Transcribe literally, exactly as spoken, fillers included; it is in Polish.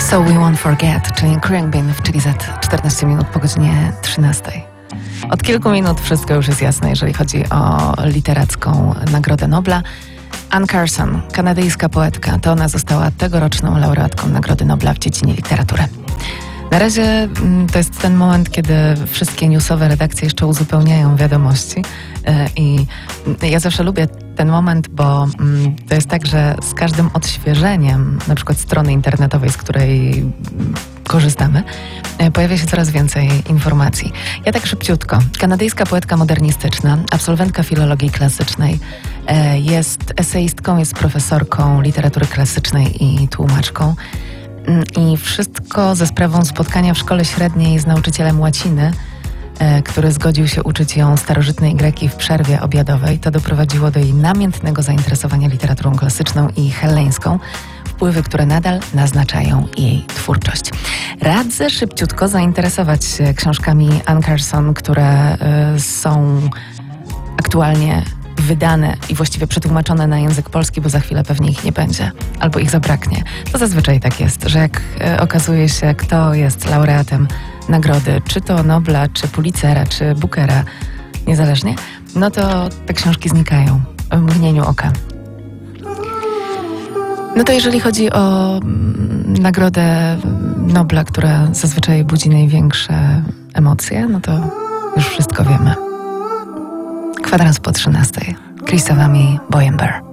So We Won't Forget, czyli Khruangbin w Chili Z, czternaście minut po godzinie trzynastej. Od kilku minut wszystko już jest jasne, jeżeli chodzi o literacką Nagrodę Nobla. Anne Carson, kanadyjska poetka, to ona została tegoroczną laureatką Nagrody Nobla w dziedzinie literatury. Na razie to jest ten moment, kiedy wszystkie newsowe redakcje jeszcze uzupełniają wiadomości i ja zawsze lubię ten moment, bo to jest tak, że z każdym odświeżeniem, na przykład strony internetowej, z której korzystamy, pojawia się coraz więcej informacji. Ja tak szybciutko. Kanadyjska poetka modernistyczna, absolwentka filologii klasycznej, jest eseistką, jest profesorką literatury klasycznej i tłumaczką. I wszystko ze sprawą spotkania w szkole średniej z nauczycielem łaciny, e, który zgodził się uczyć ją starożytnej greki w przerwie obiadowej. To doprowadziło do jej namiętnego zainteresowania literaturą klasyczną i helleńską, wpływy, które nadal naznaczają jej twórczość. Radzę szybciutko zainteresować się książkami Anne Carson, które e, są aktualnie wydane i właściwie przetłumaczone na język polski, bo za chwilę pewnie ich nie będzie, albo ich zabraknie. To zazwyczaj tak jest, że jak e, okazuje się, kto jest laureatem nagrody, czy to Nobla, czy Pulitzera, czy Bookera, niezależnie, no to te książki znikają w mgnieniu oka. No to jeżeli chodzi o mm, Nagrodę Nobla, która zazwyczaj budzi największe emocje, no to już wszystko wiemy. Kwadrans po trzynastej. Christopher Boyenberg.